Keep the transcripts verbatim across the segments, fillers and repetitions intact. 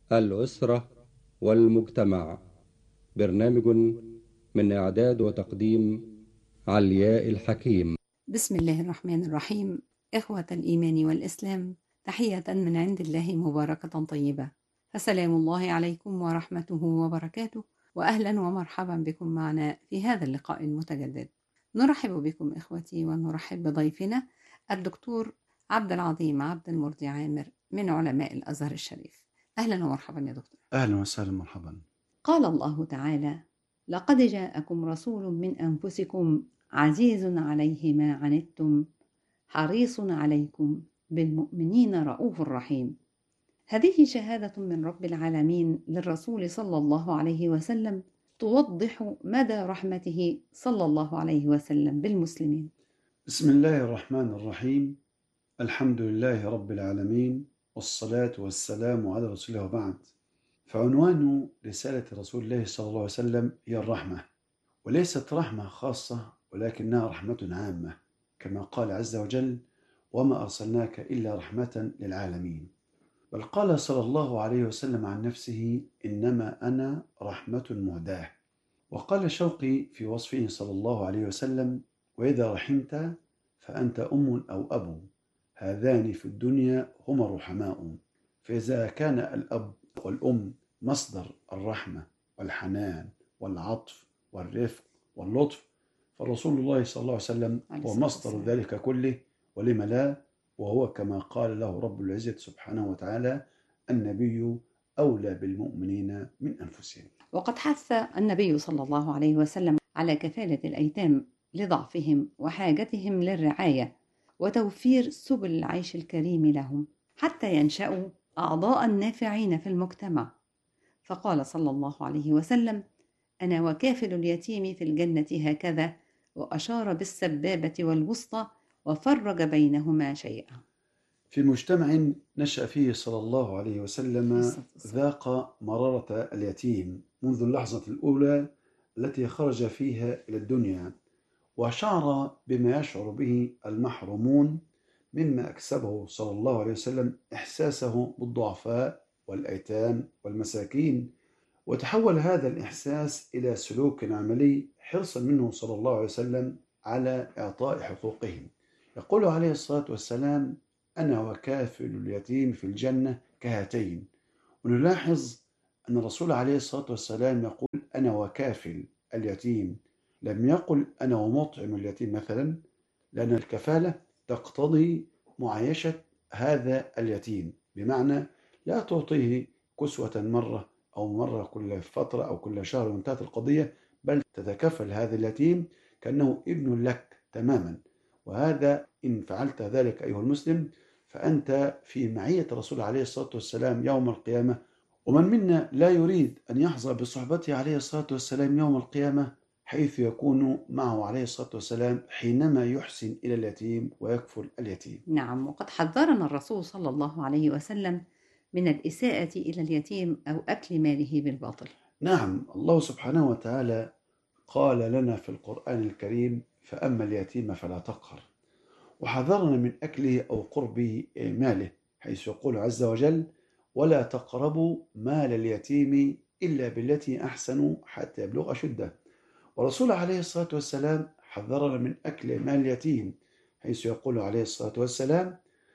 الأسرة والمجتمع. برنامج من إعداد وتقديم علياء الحكيم. بسم الله الرحمن الرحيم. إخوة الإيمان والإسلام، تحية من عند الله مباركة طيبة، فسلام الله عليكم ورحمته وبركاته، وأهلا ومرحبا بكم معنا في هذا اللقاء المتجدد. نرحب بكم إخوتي، ونرحب بضيفنا الدكتور عبد العظيم عبد المرضي عامر من علماء الأزهر الشريف. أهلا ومرحبا يا دكتور. أهلا وسهلا مرحبا. قال الله تعالى: لقد جاءكم رسول من أنفسكم عزيز عليه ما عنتم حريص عليكم بالمؤمنين رؤوف رحيم. هذه شهادة من رب العالمين للرسول صلى الله عليه وسلم توضح مدى رحمته صلى الله عليه وسلم بالمسلمين. بسم الله الرحمن الرحيم. الحمد لله رب العالمين، والصلاة والسلام على رسول الله وبعد. فعنوان رسالة رسول الله صلى الله عليه وسلم هي الرحمة، وليست رحمة خاصة ولكنها رحمة عامة، كما قال عز وجل: وما أرسلناك إلا رحمة للعالمين. بل قال صلى الله عليه وسلم عن نفسه: إنما أنا رحمة مهداة. وقال شوقي في وصفه صلى الله عليه وسلم: وإذا رحمت فأنت أم أو أب، هذان في الدنيا هما الرحماء. فإذا كان الأب والأم مصدر الرحمة والحنان والعطف والرفق واللطف، فرسول الله صلى الله عليه وسلم هو مصدر ذلك كله، ولم لا، وهو كما قال له رب العزة سبحانه وتعالى: النبي أولى بالمؤمنين من أنفسهم. وقد حث النبي صلى الله عليه وسلم على كفالة الأيتام لضعفهم وحاجتهم للرعاية وتوفير سبل العيش الكريم لهم حتى ينشأوا أعضاء نافعين في المجتمع. فقال صلى الله عليه وسلم: أنا وكافل اليتيم في الجنة هكذا، وأشار بالسبابة والوسطى وفرج بينهما شيئا. في مجتمع نشأ فيه صلى الله عليه وسلم ذاق مرارة اليتيم منذ اللحظة الأولى التي خرج فيها إلى الدنيا، وشعر بما يشعر به المحرومون، مما أكسبه صلى الله عليه وسلم إحساسه بالضعفاء والأيتام والمساكين، وتحول هذا الإحساس إلى سلوك عملي حرصا منه صلى الله عليه وسلم على إعطاء حقوقهم. يقول عليه الصلاة والسلام: أنا وكافل اليتيم في الجنة كهاتين. ونلاحظ أن الرسول عليه الصلاة والسلام يقول: أنا وكافل اليتيم، لم يقل أنا ومطعم اليتيم مثلا، لأن الكفالة تقتضي معايشة هذا اليتيم، بمعنى لا تعطيه كسوة مرة أو مرة كل فترة أو كل شهر وانتهت القضية، بل تتكفل هذا اليتيم كأنه ابن لك تماما. وهذا إن فعلت ذلك أيها المسلم فأنت في معية الرسول عليه الصلاة والسلام يوم القيامة. ومن منا لا يريد أن يحظى بصحبته عليه الصلاة والسلام يوم القيامة، حيث يكون معه عليه الصلاة والسلام حينما يحسن إلى اليتيم ويكفل اليتيم. نعم، وقد حذرنا الرسول صلى الله عليه وسلم من الإساءة إلى اليتيم أو أكل ماله بالباطل. نعم، الله سبحانه وتعالى قال لنا في القرآن الكريم: فأما اليتيم فلا تقهر، وحذرنا من أكله أو قرب ماله، حيث يقول عز وجل: ولا تقربوا مال اليتيم إلا بالتي أحسن حتى يبلغ أشده. ورسول عليه الصلاة والسلام حذرنا من أكل مال اليتيم، حيث يقول عليه الصلاة والسلام: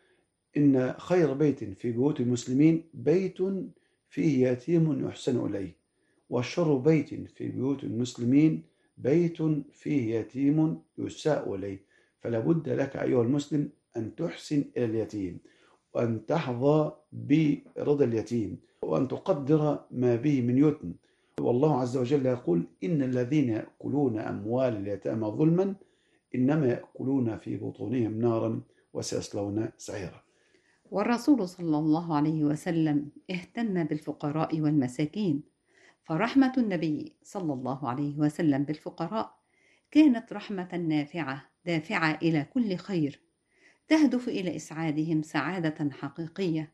إن خير بيت في بيوت المسلمين بيت فيه يتيم يحسن إليه، وشر بيت في بيوت المسلمين بيت فيه يتيم يساء إليه. فلا بد لك أيها المسلم أن تحسن إلى اليتيم، وأن تحظى برضا اليتيم، وأن تقدر ما به من يتم. والله عز وجل يقول: إن الذين يأكلون أموال اليتامى ظلما إنما يأكلون في بطونهم نارا وسيصلون سعيرا. والرسول صلى الله عليه وسلم اهتم بالفقراء والمساكين، فرحمة النبي صلى الله عليه وسلم بالفقراء كانت رحمة نافعة دافعة إلى كل خير، تهدف إلى إسعادهم سعادة حقيقية،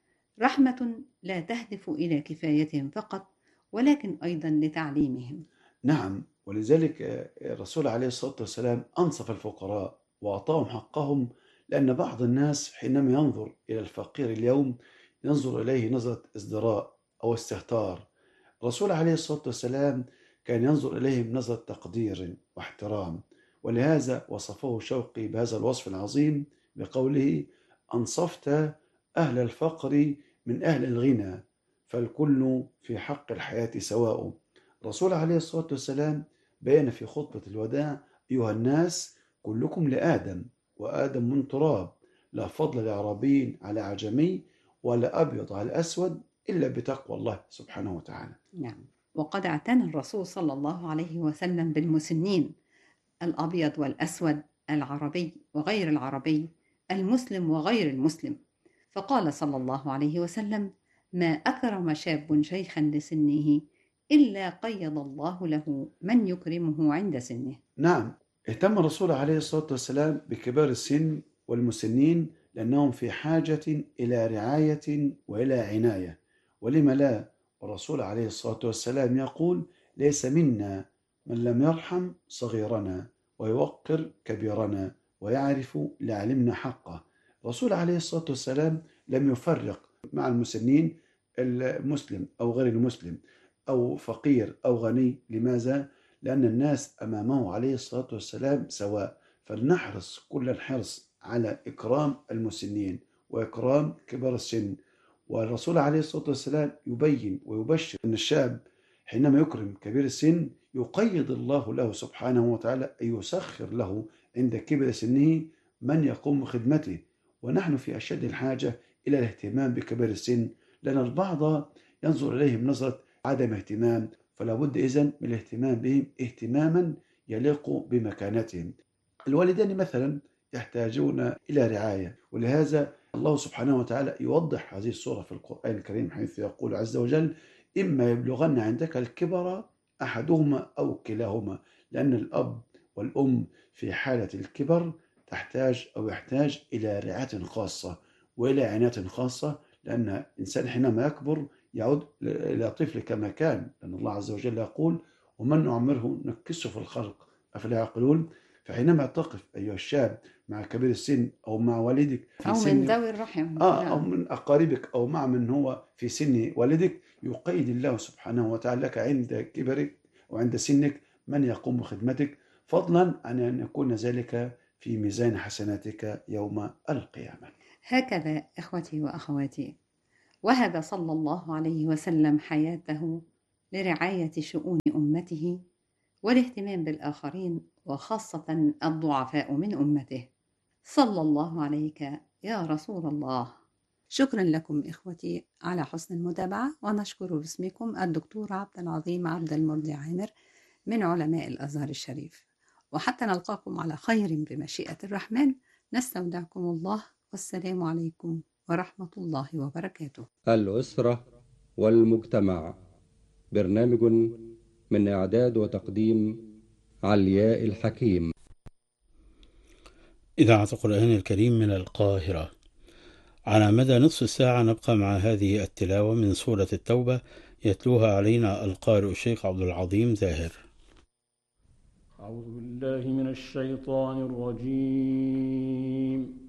رحمة لا تهدف إلى كفايتهم فقط ولكن أيضا لتعليمهم. نعم، ولذلك الرسول عليه الصلاة والسلام أنصف الفقراء وأعطاهم حقهم، لأن بعض الناس حينما ينظر إلى الفقير اليوم ينظر إليه نظرة ازدراء أو استهتار. الرسول عليه الصلاة والسلام كان ينظر إليهم نظرة تقدير واحترام، ولهذا وصفه شوقي بهذا الوصف العظيم بقوله: أنصفت أهل الفقر من أهل الغنى، فالكل في حق الحياة سواء. الرسول عليه الصلاة والسلام بين في خطبة الوداع: أيها الناس كلكم لآدم، وآدم من تراب، لا فضل لعربي على عجمي ولا أبيض على أسود إلا بتقوى الله سبحانه وتعالى. نعم، وقد اعتنى الرسول صلى الله عليه وسلم بالمسنين، الأبيض والأسود، العربي وغير العربي، المسلم وغير المسلم، فقال صلى الله عليه وسلم: ما أكرم شاب شيخا لسنه إلا قيض الله له من يكرمه عند سنه. نعم، اهتم الرسول عليه الصلاة والسلام بكبار السن والمسنين لأنهم في حاجة إلى رعاية وإلى عناية، ولم لا؟ والرسول عليه الصلاة والسلام يقول: ليس منا من لم يرحم صغيرنا ويوقر كبيرنا ويعرف لعلمنا حقه. الرسول عليه الصلاة والسلام لم يفرق مع المسنين المسلم أو غير المسلم أو فقير أو غني. لماذا؟ لأن الناس أمامه عليه الصلاة والسلام سواء، فلنحرص كل الحرص على إكرام المسنين وإكرام كبار السن. والرسول عليه الصلاة والسلام يبين ويبشر أن الشاب حينما يكرم كبير السن يقيد الله له سبحانه وتعالى أن يسخر له عند كبر سنه من يقوم بخدمته. ونحن في أشد الحاجة إلى الاهتمام بكبار السن، لأن البعض ينظر إليهم نظرة عدم اهتمام، فلا بد إذن من الاهتمام بهم اهتماما يليق بمكانتهم. الوالدين مثلا يحتاجون إلى رعاية، ولهذا الله سبحانه وتعالى يوضح هذه الصورة في القرآن الكريم حيث يقول عز وجل: إما يبلغن عندك الكبر أحدهما أو كلاهما، لأن الأب والأم في حالة الكبر تحتاج أو يحتاج إلى رعاية خاصة وإلى عناية خاصة، لأن الإنسان حينما يكبر يعود إلى طفل كما كان، لأن الله عز وجل يقول: ومن نعمره نكسه في الخلق أفلا يعقلون. فحينما تقف أيها الشاب مع كبير السن أو مع والدك في أو سن من ذوي الرحم آه أو من أقاربك أو مع من هو في سن والدك، يقيد الله سبحانه وتعالى لك عند كبرك وعند سنك من يقوم بخدمتك، فضلا عن أن يكون ذلك في ميزان حسناتك يوم القيامة. هكذا إخوتي وأخواتي وهب صلى الله عليه وسلم حياته لرعاية شؤون أمته والاهتمام بالآخرين وخاصة الضعفاء من أمته. صلى الله عليك يا رسول الله. شكرا لكم إخوتي على حسن المتابعة، ونشكر باسمكم الدكتور عبد العظيم عبد المرضي عامر من علماء الأزهر الشريف. وحتى نلقاكم على خير بمشيئة الرحمن، نستودعكم الله، والسلام عليكم ورحمة الله وبركاته. الأسرة والمجتمع، برنامج من إعداد وتقديم علياء الحكيم. إذاعة القرآن الكريم من القاهرة. على مدى نصف ساعة نبقى مع هذه التلاوة من سورة التوبة، يتلوها علينا القارئ الشيخ عبد العظيم زاهر. أعوذ بالله من الشيطان الرجيم.